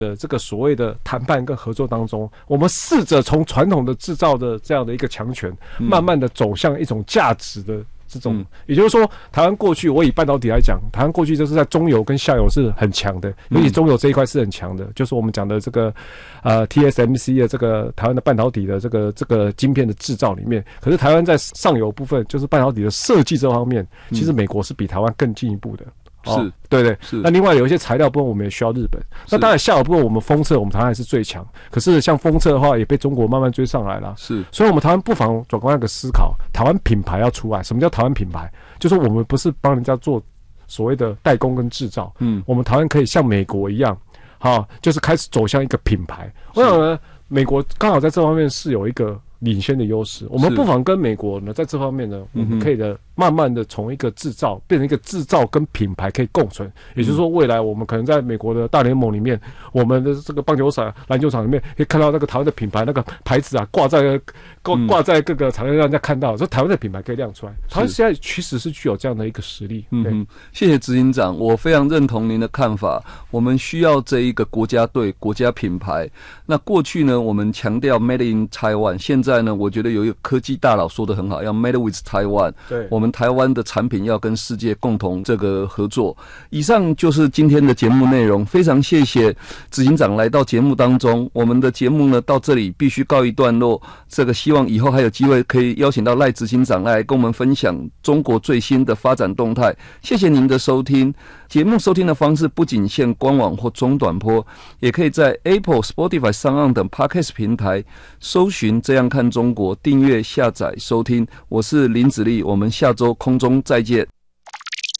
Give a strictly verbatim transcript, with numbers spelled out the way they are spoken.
的这个所谓的谈判跟合作当中，我们试着从传统的制造的这样的一个强权，慢慢的走向一种价值的这种，嗯、也就是说，台湾过去我以半导体来讲，台湾过去就是在中游跟下游是很强的，尤其中游这一块是很强的，就是我们讲的这个呃 T S M C 的这个台湾的半导体的这个这个晶片的制造里面，可是台湾在上游部分，就是半导体的设计这方面，其实美国是比台湾更进一步的。 哦、是对对， 是。 那另外有一些材料部分我们也需要日本。那当然下游部分我们封测我们台湾还是最强，可是像封测的话也被中国慢慢追上来了。 是， 所以我们台湾不妨转过来一个思考，台湾品牌要出来。什么叫台湾品牌？就是我们不是帮人家做所谓的代工跟制造，嗯，我们台湾可以像美国一样，好，就是开始走向一个品牌。我想呢，美国刚好在这方面是有一个领先的优势，我们不妨跟美国呢在这方面呢，我们可以的慢慢的从一个制造变成一个制造跟品牌可以共存，也就是说未来我们可能在美国的大联盟里面，我们的这个棒球场、篮球场里面可以看到那个台湾的品牌那个牌子啊挂在挂挂在各个场面让人家看到，说台湾的品牌可以亮出来。台湾现在其实是具有这样的一个实力。 嗯嗯，谢谢执行长，我非常认同您的看法，我们需要这一个国家队、国家品牌。那过去呢，我们强调 Made in Taiwan， 现在在呢，我觉得有一个科技大佬说得很好，要 Made with Taiwan。 对， 我们台湾的产品要跟世界共同这个合作。以上就是今天的节目内容，非常谢谢执行长来到节目当中。我们的节目呢到这里必须告一段落。这个希望以后还有机会可以邀请到赖执行长来跟我们分享中国最新的发展动态。谢谢您的收听。节目收听的方式不仅限官网或中短波，也可以在 Apple、Spotify、SoundOn 等 Podcast 平台搜寻这样看中国，订阅、下载、收听。我是林子立，我们下周空中再见。